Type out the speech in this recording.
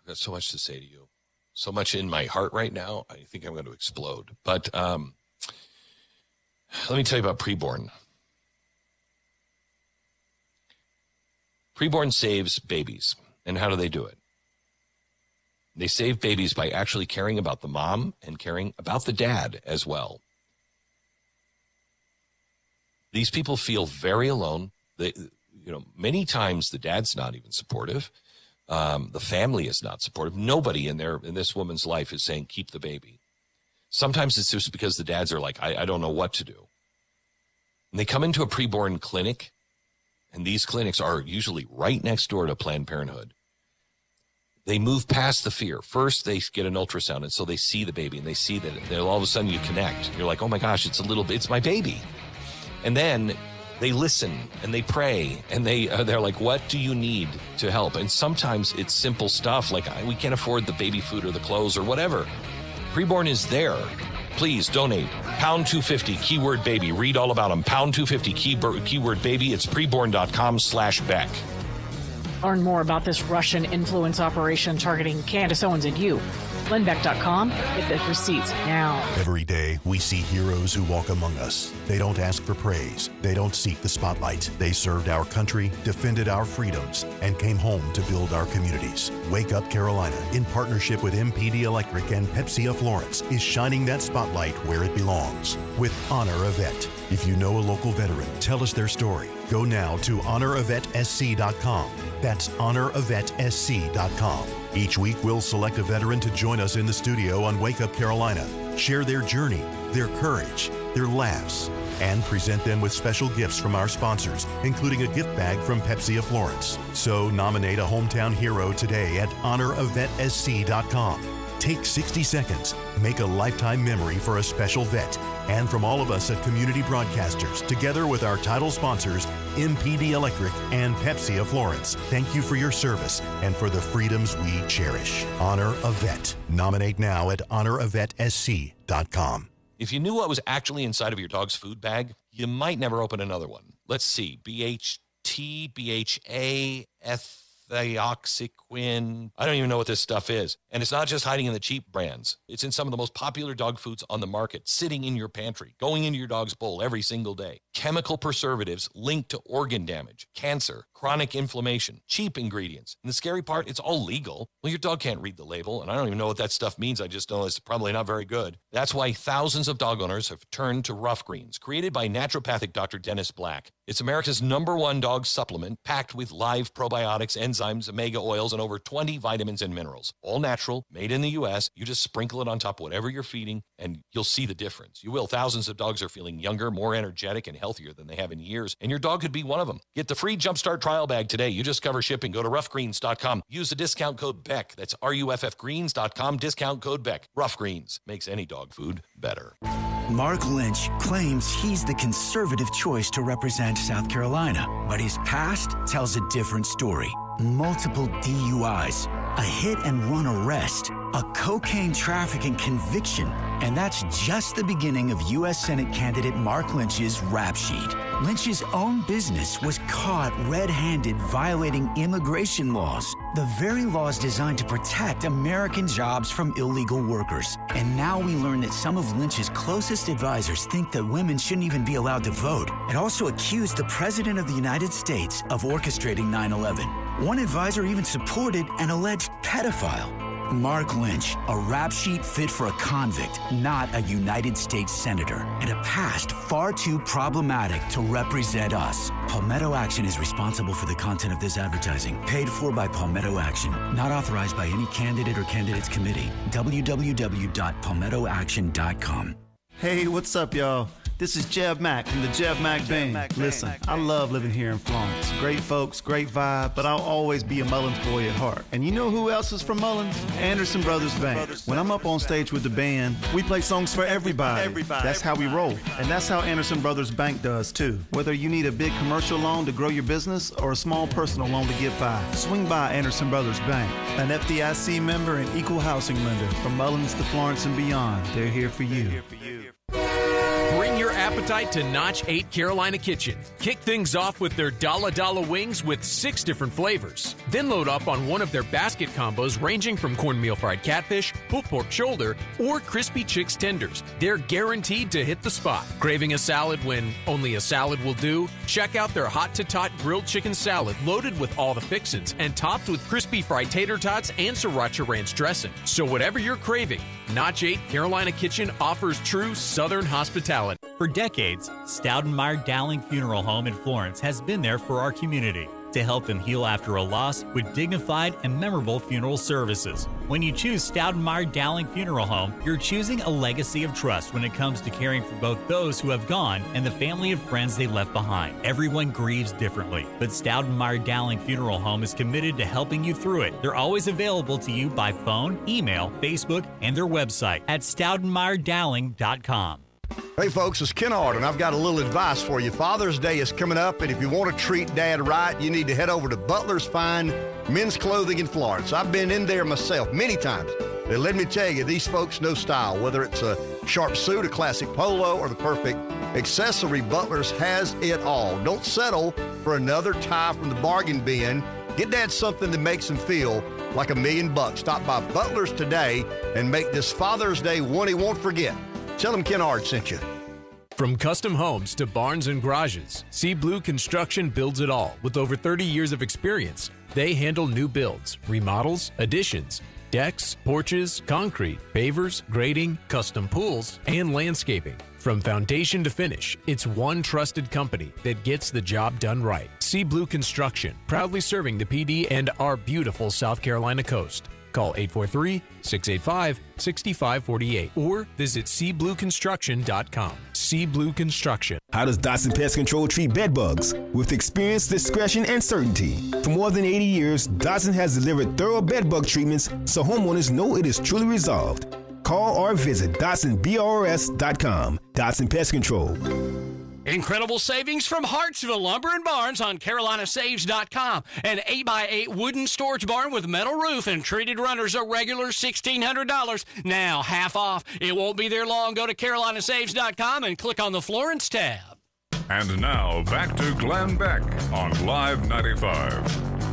got so much to say to you. So much in my heart right now. I think I'm going to explode. But let me tell you about Preborn. Preborn saves babies. And how do they do it? They save babies by actually caring about the mom and caring about the dad as well. These people feel very alone. Many times the dad's not even supportive. The family is not supportive. Nobody in this woman's life is saying, keep the baby. Sometimes it's just because the dads are like, I don't know what to do. And they come into a preborn clinic, and these clinics are usually right next door to Planned Parenthood. They move past the fear. First, they get an ultrasound, and so they see the baby, and they see that all of a sudden you connect. You're like, oh my gosh, it's my baby. And then they listen and they pray and they're like, what do you need to help? And sometimes it's simple stuff like we can't afford the baby food or the clothes or whatever. Preborn is there. Please donate. Pound 250, keyword baby. Read all about them. Pound 250, keyword baby. It's preborn.com/Beck. Learn more about this Russian influence operation targeting Candace Owens and you. GlennBeck.com. Get the receipts now. Every day, we see heroes who walk among us. They don't ask for praise. They don't seek the spotlight. They served our country, defended our freedoms, and came home to build our communities. Wake Up Carolina, in partnership with MPD Electric and Pepsi of Florence, is shining that spotlight where it belongs with Honor a Vet. If you know a local veteran, tell us their story. Go now to honoravetSC.com. That's honoravetSC.com. Each week, we'll select a veteran to join us in the studio on Wake Up Carolina, share their journey, their courage, their laughs, and present them with special gifts from our sponsors, including a gift bag from Pepsi of Florence. So nominate a hometown hero today at honoravetSC.com. Take 60 seconds, make a lifetime memory for a special vet. And from all of us at Community Broadcasters, together with our title sponsors, MPD Electric and Pepsi of Florence, thank you for your service and for the freedoms we cherish. Honor a Vet. Nominate now at honoravetSC.com. If you knew what was actually inside of your dog's food bag, you might never open another one. Let's see. BHT, BHA, ethioxyquin. I don't even know what this stuff is. And it's not just hiding in the cheap brands. It's in some of the most popular dog foods on the market, sitting in your pantry, going into your dog's bowl every single day. Chemical preservatives linked to organ damage, cancer, chronic inflammation, cheap ingredients. And the scary part, it's all legal. Well, your dog can't read the label, and I don't even know what that stuff means. I just know it's probably not very good. That's why thousands of dog owners have turned to Rough Greens, created by naturopathic Dr. Dennis Black. It's America's #1 dog supplement, packed with live probiotics, enzymes, omega oils, and over 20 vitamins and minerals. All natural, made in the U.S. You just sprinkle it on top of whatever you're feeding, and you'll see the difference. You will. Thousands of dogs are feeling younger, more energetic, and healthier than they have in years, and your dog could be one of them. Get the free Jumpstart trial bag today. You just cover shipping. Go to roughgreens.com. Use the discount code BECK. That's RUFFgreens.com, discount code BECK. Rough Greens makes any dog food better. Mark Lynch claims he's the conservative choice to represent South Carolina, but his past tells a different story. Multiple DUIs, a hit-and-run arrest, a cocaine trafficking conviction, and that's just the beginning of U.S. Senate candidate Mark Lynch's rap sheet. Lynch's own business was caught red-handed violating immigration laws, the very laws designed to protect American jobs from illegal workers. And now we learn that some of Lynch's closest advisors think that women shouldn't even be allowed to vote, and also accused the President of the United States of orchestrating 9/11. One advisor even supported an alleged pedophile. Mark Lynch, a rap sheet fit for a convict, not a United States senator, and a past far too problematic to represent us. Palmetto Action is responsible for the content of this advertising, paid for by Palmetto Action, not authorized by any candidate or candidates committee. www.palmettoaction.com. Hey, what's up, y'all? This is Jeb Mack from the Jeb Mack Band. Listen, I love living here in Florence. Great folks, great vibe, but I'll always be a Mullins boy at heart. And you know who else is from Mullins? Anderson Brothers Band. When I'm up on stage with the band, we play songs for everybody. That's how we roll. And that's how Anderson Brothers Bank does, too. Whether you need a big commercial loan to grow your business or a small personal loan to get by, swing by Anderson Brothers Bank. An FDIC member and equal housing lender. From Mullins to Florence and beyond, they're here for you. Bring your appetite to Notch 8 Carolina Kitchen. Kick things off with their Dala wings with 6 different flavors. Then load up on one of their basket combos ranging from cornmeal fried catfish, pulled pork shoulder, or crispy chicks tenders. They're guaranteed to hit the spot. Craving a salad when only a salad will do? Check out their Hot to Tot grilled chicken salad loaded with all the fixins and topped with crispy fried tater tots and sriracha ranch dressing. So whatever you're craving, Notch 8 Carolina Kitchen offers true Southern hospitality. For decades, Staudenmeyer Dowling Funeral Home in Florence has been there for our community to help them heal after a loss with dignified and memorable funeral services. When you choose Staudenmeyer Dowling Funeral Home, you're choosing a legacy of trust when it comes to caring for both those who have gone and the family and friends they left behind. Everyone grieves differently, but Staudenmeyer Dowling Funeral Home is committed to helping you through it. They're always available to you by phone, email, Facebook, and their website at StaudenmeyerDowling.com. Hey folks, it's Kennard, and I've got a little advice for you. Father's Day is coming up, and if you want to treat Dad right, you need to head over to Butler's Fine Men's Clothing in Florence. I've been in there myself many times. And let me tell you, these folks know style. Whether it's a sharp suit, a classic polo, or the perfect accessory, Butler's has it all. Don't settle for another tie from the bargain bin. Get Dad something that makes him feel like $1 million. Stop by Butler's today and make this Father's Day one he won't forget. Tell him Kennard sent you. From custom homes to barns and garages, Sea Blue Construction builds it all. With over 30 years of experience, they handle new builds, remodels, additions, decks, porches, concrete, pavers, grading, custom pools, and landscaping. From foundation to finish, it's one trusted company that gets the job done right. Sea Blue Construction, proudly serving the PD and our beautiful South Carolina coast. Call 843-685-6548 or visit seablueconstruction.com. Sea Blue Construction. How does Dotson Pest Control treat bed bugs? With experience, discretion, and certainty. For more than 80 years, Dotson has delivered thorough bed bug treatments so homeowners know it is truly resolved. Call or visit DotsonBRS.com. Dotson Pest Control. Incredible savings from Hartsville Lumber and Barns on CarolinaSaves.com. An 8x8 wooden storage barn with metal roof and treated runners, a regular $1,600. Now half off. It won't be there long. Go to CarolinaSaves.com and click on the Florence tab. And now back to Glenn Beck on Live 95.